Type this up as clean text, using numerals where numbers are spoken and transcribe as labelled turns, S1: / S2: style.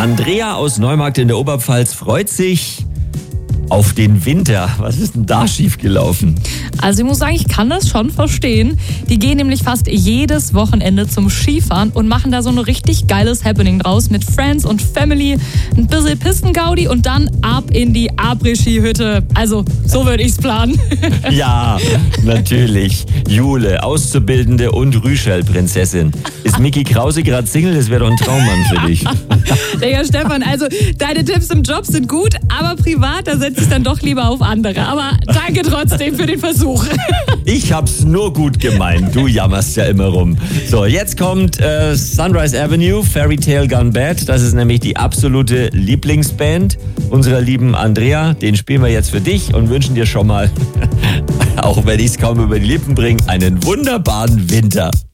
S1: Andrea aus Neumarkt in der Oberpfalz freut sich auf den Winter. Was ist denn da schiefgelaufen?
S2: Also ich muss sagen, ich kann das schon verstehen. Die gehen nämlich fast jedes Wochenende zum Skifahren und machen da so ein richtig geiles Happening draus mit Friends und Family, ein bisschen Pistengaudi und dann ab in die Après-Ski-Hütte. Also so würde ich's planen.
S1: Ja, natürlich. Jule, Auszubildende und Rüschel-Prinzessin. Ist Micky Krause gerade Single? Das wäre doch ein Traummann für dich.
S2: Digga, Stefan, also deine Tipps im Job sind gut, aber privat, da setze ich dann doch lieber auf andere. Aber danke trotzdem für den Versuch.
S1: Ich hab's nur gut gemeint. Du jammerst ja immer rum. So, jetzt kommt Sunrise Avenue, Fairy Tale Gone Bad. Das ist nämlich die absolute Lieblingsband unserer lieben Andrea. Den spielen wir jetzt für dich und wünschen dir schon mal, auch wenn ich es kaum über die Lippen bringe, einen wunderbaren Winter.